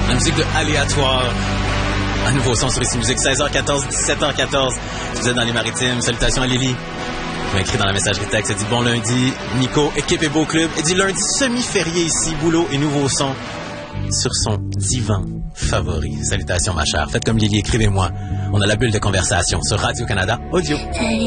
La musique de Aléatoire. Un nouveau son sur ici musique, 16h14, 17h14. Vous êtes dans les maritimes. Salutations à Lily. Vous m'écrit dans la messagerie texte. Elle dit bon lundi, Nico, équipe et beau club. Elle dit lundi semi-férié ici, boulot et nouveau son sur son divan favori. Salutations ma chère. Faites comme Lily, écrivez-moi. On a la bulle de conversation sur Radio-Canada Audio.